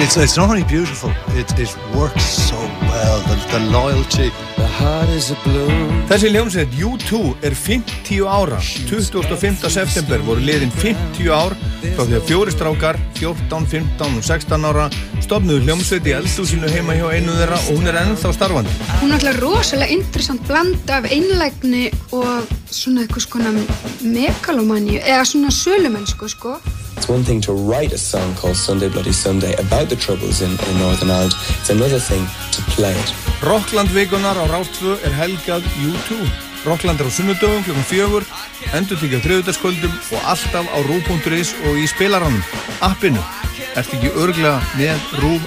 It's not only beautiful, it works so well, the loyalty. The heart is a bloom. Þessi hljómsveit U2 er 50 ára. 25. september voru liðin 50 ár frá því að 4 strákar, 14, 15 og 16 ára stofnuðu hljómsveit í eldhúsinu heima hjá einu þeirra og hún er ennþá starfandi. Hún er alltaf rosalega interessant blanda af einlægni og svona eitthvað skona megalomaníu eða svona sölumennsku, sko. It's one thing to write a song called Sunday Bloody Sunday about the troubles in Northern Ireland. It's another thing to play it. Rockland vikunar á Rás 2 er helgað U2. Rockland er á sunnudögum klukkan 4, endurtekið á þriðjudagskvöldum og alltaf á RÚV.is og í spilaranum, appinu. Ertu ekki örugglega með RÚV